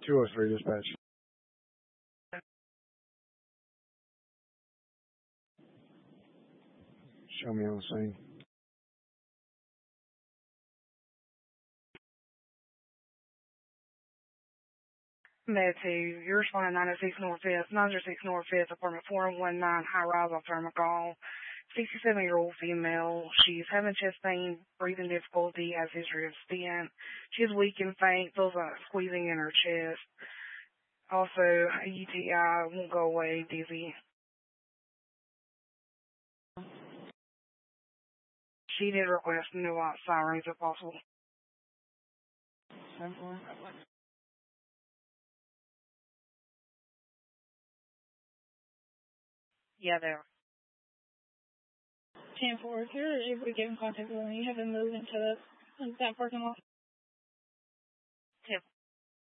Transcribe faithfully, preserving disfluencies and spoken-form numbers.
two oh three dispatch. Show me on the scene. Med two, you're responding nine oh six North fifth, nine oh six North fifth, apartment four one nine, high rise on Thermocol. sixty-seven-year-old female. She's having chest pain, breathing difficulty, has history of stent. She's weak and faint, feels like squeezing in her chest. Also, a U T I, won't go away, dizzy. She did request no light sirens if possible. Yeah, they are. ten four, if you're able to get in contact with them, you have to move into the, that parking lot. ten